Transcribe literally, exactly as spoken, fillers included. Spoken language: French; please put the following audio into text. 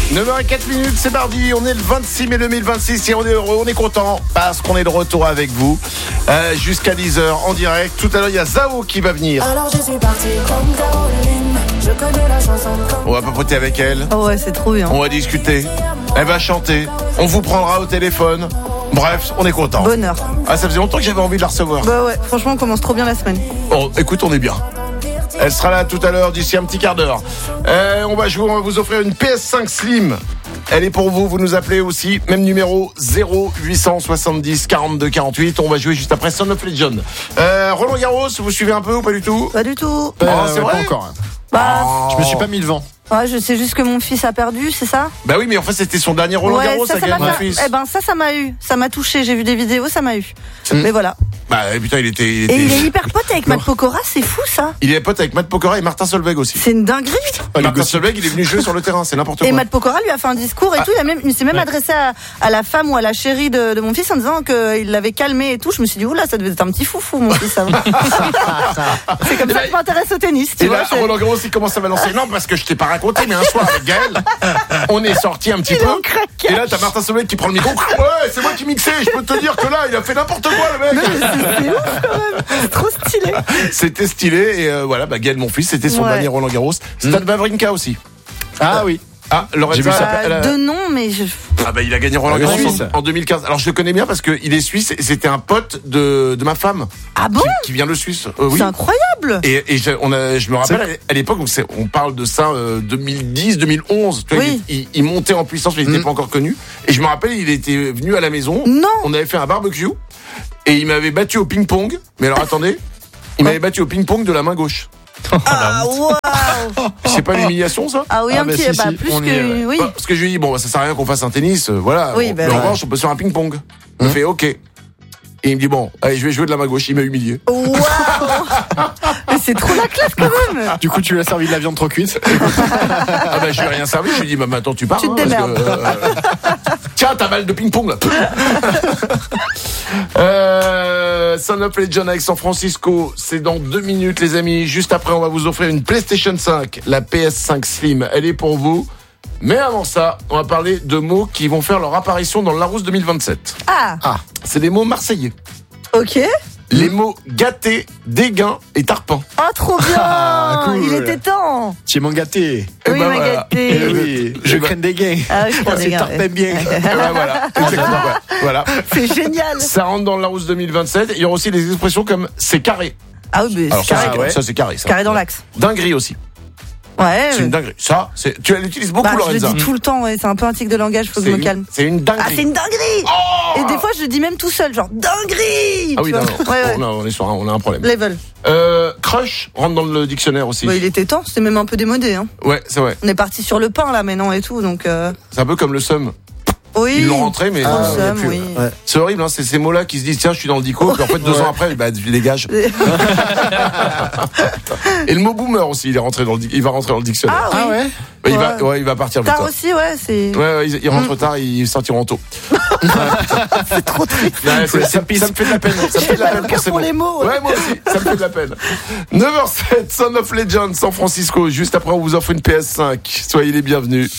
neuf heures zéro quatre minutes, c'est mardi, on est le vingt-six mai deux mille vingt-six et on est heureux, on est content parce qu'on est de retour avec vous euh, jusqu'à dix heures en direct. Tout à l'heure, il y a Zao qui va venir. Alors je suis parti comme Caroline, je connais la chanson comme... On va papoter avec elle. Oh ouais, c'est trop bien. On va discuter. Elle va chanter. On vous prendra au téléphone. Bref, on est content. Bonheur. Ah, ça faisait longtemps que j'avais envie de la recevoir. Bah ouais, franchement, on commence trop bien la semaine. Bon, écoute, on est bien. Elle sera là tout à l'heure, d'ici un petit quart d'heure. Euh, on va jouer, on va vous offrir une P S cinq Slim. Elle est pour vous, vous nous appelez aussi. Même numéro zéro huit cent soixante-dix quarante-deux quarante-huit. On va jouer juste après Son of Legend. Euh, Roland Garros, vous suivez un peu ou pas du tout? Pas du tout. Euh, Oh, c'est ouais, vrai pas encore. Bah, Oh. Je me suis pas mis devant. ouais, je sais juste que mon fils a perdu, c'est ça? Bah oui, mais en fait, c'était son dernier Roland Ouais, Garros, ça, ça ça gagne m'a mon fait- fils. Eh ben, ça, ça m'a eu. Ça m'a touché. J'ai vu des vidéos, ça m'a eu. Mm. Mais voilà. Bah putain, il était. Il, Et était... il est hyper pote avec Matt Pokora, c'est fou ça. il est pote avec Matt Pokora et Martin Solveig aussi. C'est une dinguerie. Martin Solveig, il est venu jouer sur le terrain, c'est n'importe quoi. Et Matt Pokora lui a fait un discours et Ah. tout. Il, a même, il s'est même adressé à, à la femme ou à la chérie de, de mon fils en disant qu'il l'avait calmé et tout. Je me suis dit, oula, ça devait être un petit foufou, mon fils. Ça. C'est comme ça que je m'intéresse au tennis, tu Et vois. là, c'est- Roland Garros, il commence à balancer. Non, parce que je t'ai pas raconté, mais un soir avec Gaël, on est sorti un petit Il est peu. en craquage. Et là, t'as Martin Solveig qui prend le micro. Ouais, c'est moi qui mixais. Je peux te dire que là, il a fait n'importe quoi, le mec. C'est ouf quand même. C'est trop stylé. C'était stylé. Et euh, voilà, bah, Gaël, mon fils, c'était son Ouais. dernier Roland Garros. Stade Wawrinka aussi. Ah oui. Ah, Lorenza, J'ai vu ça. elle a- Euh, de nom, mais je... Ah bah il a gagné Roland Ah, Garros Suisse. en, en deux mille quinze. Alors je le connais bien parce que il est suisse et c'était un pote de, de ma femme Ah bon? qui, qui vient de Suisse. Euh, oui. C'est incroyable. Et, et je, on a, je me rappelle à l'époque, donc c'est, on parle de ça euh, deux mille dix, deux mille onze. Tu vois, Oui. il, il, il montait en puissance, mais il n'était Mm. pas encore connu. Et je me rappelle, il était venu à la maison. Non. On avait fait un barbecue et il m'avait battu au ping-pong. Mais alors attendez, il m'avait battu au ping-pong de la main gauche. Ah waouh. C'est pas l'humiliation ça? Ah oui, Ah un bah petit, si, bah si, plus on y est, que ouais. oui. Bah, parce que je lui ai dit, bon, ça sert à rien qu'on fasse un tennis, euh, voilà. Oui, Bon, bah mais en ouais. revanche, on peut se faire un ping-pong. Il me fait, ok. Et il me dit, bon, allez, je vais jouer de la main gauche. Il m'a humilié. Waouh. Mais c'est trop la classe quand même. Du coup, tu lui as servi de la viande trop cuite. Ah bah, je lui ai rien servi. Je lui ai dit, bah, maintenant, tu pars. Tu te hein, parce démerdes. que, euh, Tiens, ta balle de ping-pong, là. euh, Son of Legend avec San Francisco. C'est dans deux minutes, les amis. Juste après, on va vous offrir une PlayStation cinq. La P S cinq Slim. Elle est pour vous. Mais avant ça, on va parler de mots qui vont faire leur apparition dans le Larousse deux mille vingt-sept. Ah, C'est des mots marseillais. ok. Les mots gâté, dégain et tarpin. Oh, trop bien. Ah, cool. Il était temps. Tu m'as gâté. Eh Oui, ben m'a voilà. gâté. Eh oui, je ben- crains des gains. Ah oui, je Oh, connais c'est bien, tarpin ouais. bien. Eh ben voilà, exactement. ouais. Voilà. C'est génial. Ça rentre dans le Larousse deux mille vingt-sept. Il y aura aussi des expressions comme c'est carré. Ah oui, mais Alors ça, carré, c'est, ouais. ça, c'est carré. Ça. carré dans l'axe. Dinguerie aussi. Ouais. C'est une dinguerie. Ça, c'est, tu l'utilises beaucoup, Bah, je le Lorenza. dis tout le temps, ouais. C'est un peu un tic de langage, faut que C'est je me une- calme. C'est une dinguerie. Ah, c'est une dinguerie. Oh Et des fois, je le dis même tout seul, genre dinguerie. Ah tu oui, vois. non, non. Ouais, ouais. On, a, on est sur un, on a un problème. Level. Euh, crush rentre dans le dictionnaire aussi. Bah, il était temps, c'était même un peu démodé. Hein. Ouais, c'est vrai. On est parti sur le pain là maintenant et tout, donc. Euh... C'est un peu comme le seum. Oui. Ils l'ont rentré, mais Ah, euh, il y a somme, plus. oui. Ouais. C'est horrible, hein, c'est ces mots-là qui se disent tiens, je suis dans le dico, puis en fait deux Ouais. ans après, bah, tu dégages. Et le mot boomer aussi, il est rentré dans le, di- il va rentrer dans le dictionnaire. Ah oui. Ah ouais. Bah, il va, Ouais. ouais, il va partir vite. Tard hein. aussi, ouais, c'est. Ouais, ouais, ils, ils rentrent tard, ils sortiront tôt. C'est trop triste. Ouais, c'est- ça, ça me fait de la peine. Ça me fait de la mal peine au cœur ces pour mots. les mots. Ouais, moi aussi, ça me fait de la peine. neuf heures zéro sept, Son of Legend, San Francisco. Juste après, on vous offre une P S cinq. Soyez les bienvenus.